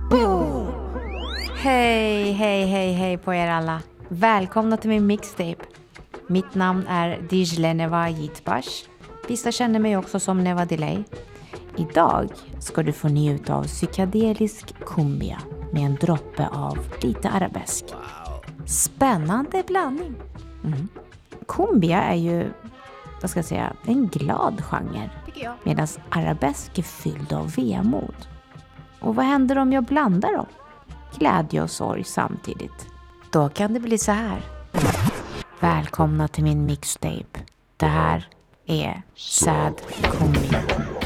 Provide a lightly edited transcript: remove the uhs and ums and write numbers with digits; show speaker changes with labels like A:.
A: Boom! Hej på er alla. Välkomna till min mixtape. Mitt namn är Dicle Neva Jitbash. Vissa känner mig också som Neva Delay. Idag ska du få njuta av psykedelisk kumbia med en droppe av lite arabesk. Spännande blandning. Kumbia är ju, vad ska jag säga, en glad genre. Medan arabesk är fylld av vemod. Och vad händer om jag blandar dem? Glädje och sorg samtidigt. Då kan det bli så här. Välkomna till min mixtape. Det här är Sad Kumbia.